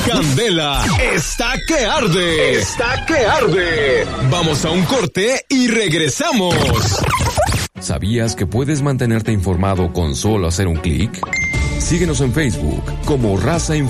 Candela está que arde. Está que arde. Vamos a un corte y regresamos. ¿Sabías que puedes mantenerte informado con solo hacer un clic? Síguenos en Facebook como Raza